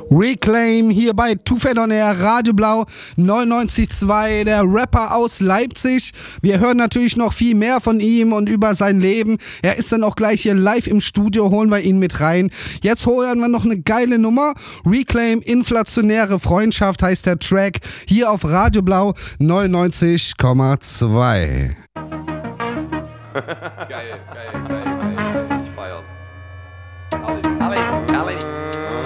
Reclaim hier bei Too Fat on Air, Radio Blau 99.2, der Rapper aus Leipzig. Wir hören natürlich noch viel mehr von ihm und über sein Leben. Er ist dann auch gleich hier live im Studio, holen wir ihn mit rein. Jetzt holen wir noch eine geile Nummer. Reclaim, inflationäre Freundschaft heißt der Track, hier auf Radio Blau 99,2. Geil, geil, geil.